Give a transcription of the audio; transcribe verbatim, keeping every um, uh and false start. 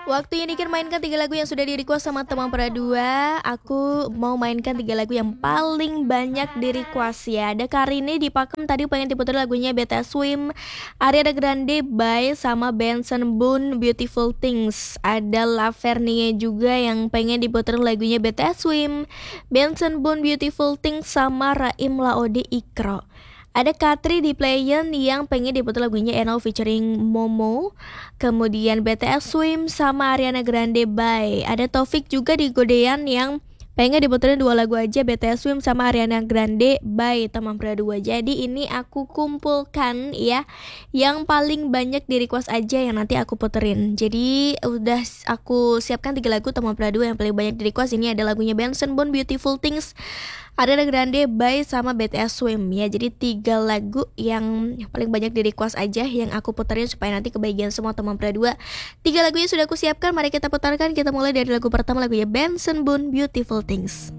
Waktunya Niken mainkan tiga lagu yang sudah di request sama teman Pra dua. Aku mau mainkan tiga lagu yang paling banyak di request ya. Ada Karini di Pakem tadi pengen diputar lagunya B T S Swim, Ariana Grande by sama Benson Boone Beautiful Things. Ada Lavernie juga yang pengen diputar lagunya B T S Swim, Benson Boone Beautiful Things sama Raim Laode Ikro. Ada Katri di Playen yang pengen diputar lagunya Eno featuring Momo. Kemudian B T S Swim sama Ariana Grande by. Ada Taufik juga di Godean yang pengen diputerin dua lagu aja, B T S Swim sama Ariana Grande by teman Pra dua. Jadi ini aku kumpulkan ya yang paling banyak di request aja yang nanti aku puterin. Jadi udah aku siapkan tiga lagu teman Pra dua yang paling banyak di request. Ini ada lagunya Benson Boone Beautiful Things, Ariana Grande by sama B T S Swim ya. Jadi tiga lagu yang paling banyak di request aja yang aku puterin supaya nanti kebagian semua teman Pra dua. Tiga lagunya sudah aku siapkan, mari kita putarkan. Kita mulai dari lagu pertama, lagunya Benson Boone Beautiful Things.